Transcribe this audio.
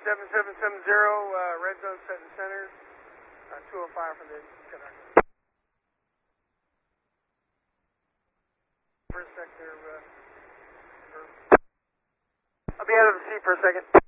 7770, red zone set and center, 205 from the conductor. First sector, I'll be out of the seat for a second.